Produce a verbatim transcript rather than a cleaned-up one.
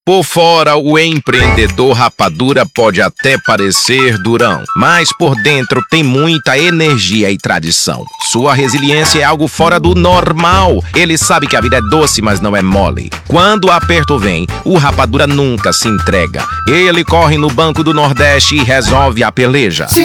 Por fora, o empreendedor rapadura pode até parecer durão, mas por dentro tem muita energia e tradição. Sua resiliência é algo fora do normal. Ele sabe que a vida é doce, mas não é mole. Quando o aperto vem, o rapadura nunca se entrega. Ele corre no Banco do Nordeste e resolve a peleja.